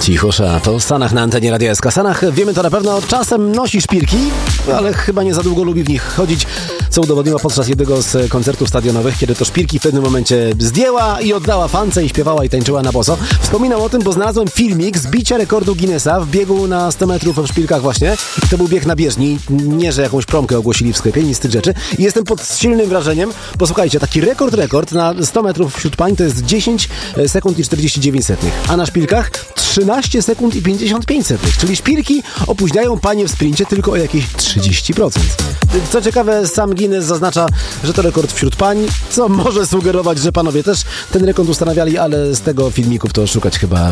Cichosza, to Sanach na antenie Radia SK. Sanach, wiemy to na pewno, czasem nosi szpilki, ale chyba nie za długo lubi w nich chodzić, co udowodniła podczas jednego z koncertów stadionowych, kiedy to szpilki w pewnym momencie zdjęła i oddała fance i śpiewała i tańczyła na boso. Wspominam o tym, bo znalazłem filmik z bicia rekordu Guinnessa w biegu na 100 metrów w szpilkach właśnie. To był bieg na bieżni, nie że jakąś promkę ogłosili w sklepie, nic z tych rzeczy. I jestem pod silnym wrażeniem, bo słuchajcie, taki rekord na 100 metrów wśród pań to jest 10 sekund i 49 setnych, a na szpilkach 13 sekund i 55 setnych, czyli szpilki opóźniają panie w sprincie tylko o jakieś 30%. Co ciekawe, sam Guinness zaznacza, że to rekord wśród pań, co może sugerować, że panowie też ten rekord ustanawiali, ale z tego filmików to szukać chyba